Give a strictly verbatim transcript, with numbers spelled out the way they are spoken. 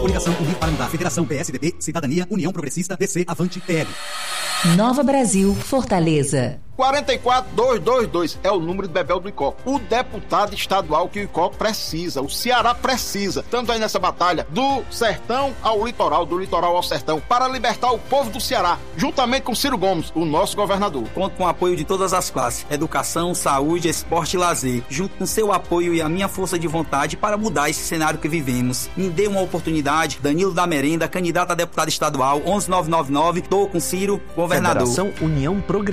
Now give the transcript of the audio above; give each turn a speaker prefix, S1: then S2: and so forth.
S1: Coligação Unir Paraná, Federação P S D B, Cidadania, União Progressista, D C, Avante, P L.
S2: Nova Brasil, Fortaleza.
S3: quatro quatro dois dois dois é o número de Bebel do I C O P. O deputado estadual que o I C O P precisa, o Ceará precisa. Estamos aí nessa batalha do sertão ao litoral, do litoral ao sertão, para libertar o povo do Ceará, juntamente com Ciro Gomes, o nosso governador.
S4: Conto com o apoio de todas as classes, educação, saúde, esporte e lazer, junto com seu apoio e a minha força de vontade para mudar esse cenário que vivemos. Me dê uma oportunidade. Danilo da Merenda, candidato a deputado estadual, onze nove nove nove, tô com Ciro, governador.
S5: Federação União Progressista.